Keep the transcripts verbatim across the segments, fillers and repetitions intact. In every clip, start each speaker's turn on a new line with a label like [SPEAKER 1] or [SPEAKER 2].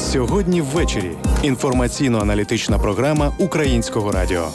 [SPEAKER 1] Сьогодні ввечері. Інформаційно-аналітична програма Українського радіо.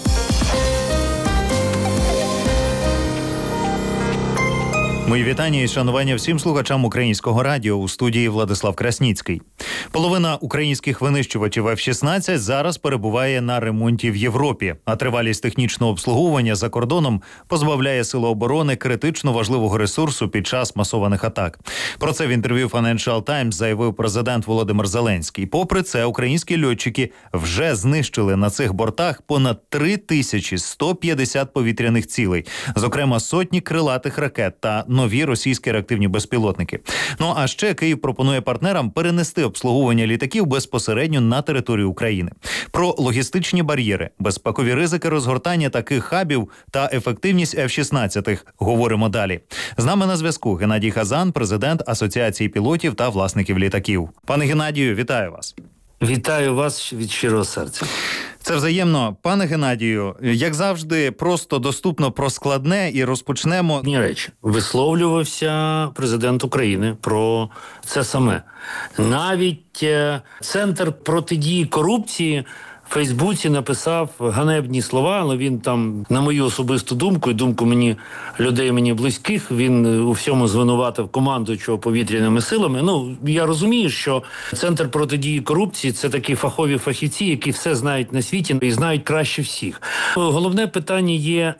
[SPEAKER 2] Мої вітання і шанування всім слухачам Українського радіо. У студії Владислав Красніцький. Половина українських винищувачів еф шістнадцять зараз перебуває на ремонті в Європі, а тривалість технічного обслуговування за кордоном позбавляє Сили оборони критично важливого ресурсу під час масованих атак. Про це в інтерв'ю Financial Times заявив президент Володимир Зеленський. Попри це, українські льотчики вже знищили на цих бортах понад три тисячі сто п'ятдесят повітряних цілей, зокрема сотні крилатих ракет та нові російські реактивні безпілотники. Ну а ще Київ пропонує партнерам перенести обслуговування літаків безпосередньо на територію України. Про логістичні бар'єри, безпекові ризики розгортання таких хабів та ефективність еф шістнадцять говоримо далі. З нами на зв'язку Геннадій Хазан, президент Асоціації пілотів та власників літаків. Пане Геннадію, вітаю вас.
[SPEAKER 3] Вітаю вас від щирого серця.
[SPEAKER 2] Це взаємно. Пане Геннадію, як завжди, просто доступно про складне і розпочнемо.
[SPEAKER 3] Ні речі. Висловлювався президент України про це саме. Навіть Центр протидії корупції в Фейсбуці написав ганебні слова, але він там, на мою особисту думку, і думку мені людей мені близьких, він у всьому звинуватив командуючого повітряними силами. Ну, я розумію, що Центр протидії корупції – це такі фахові фахівці, які все знають на світі і знають краще всіх. Головне питання є